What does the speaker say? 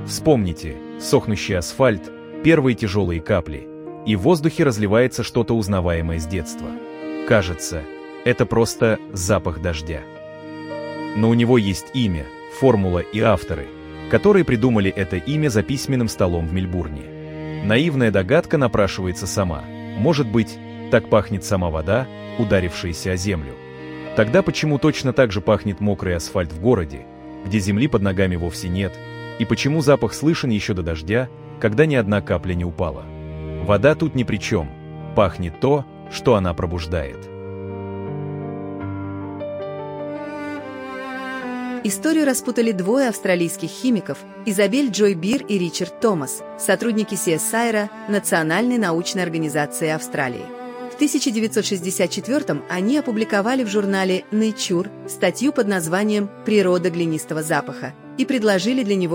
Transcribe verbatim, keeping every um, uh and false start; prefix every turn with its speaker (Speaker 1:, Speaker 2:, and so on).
Speaker 1: Вспомните, сохнущий асфальт, первые тяжелые капли, и в воздухе разливается что-то узнаваемое с детства. Кажется, это просто запах дождя. Но у него есть имя, формула и авторы, которые придумали это имя за письменным столом в Мельбурне. Наивная догадка напрашивается сама. Может быть, так пахнет сама вода, ударившаяся о землю. Тогда почему точно так же пахнет мокрый асфальт в городе, где земли под ногами вовсе нет, и почему запах слышен еще до дождя, когда ни одна капля не упала? Вода тут ни при чем. Пахнет то, что она пробуждает.
Speaker 2: Историю распутали двое австралийских химиков, Изабель Джой Бир и Ричард Томас, сотрудники си эс ай ар, Национальной научной организации Австралии. В тысяча девятьсот шестьдесят четвёртом они опубликовали в журнале Nature статью под названием «Природа глинистого запаха» и предложили для него